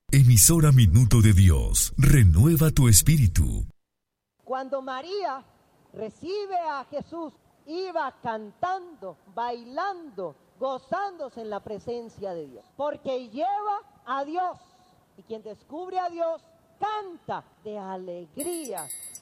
Emisora Minuto de Dios, renueva tu espíritu. Cuando María recibe a Jesús, iba cantando, bailando, gozándose en la presencia de Dios, porque lleva a Dios, y quien descubre a Dios canta de alegría